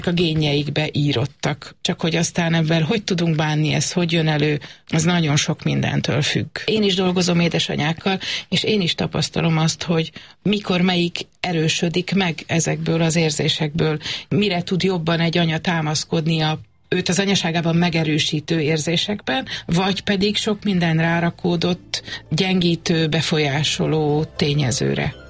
a génjeikbe írottak. Csak hogy aztán ebben hogy tudunk bánni, ez hogy jön elő, az nagyon sok mindentől függ. Én is dolgozom édesanyákkal, és én is tapasztalom azt, hogy mikor melyik erősödik meg ezekből az érzésekből, mire tud jobban egy anya támaszkodni őt az anyaságában megerősítő érzésekben, vagy pedig sok minden rárakódott, gyengítő, befolyásoló tényezőre.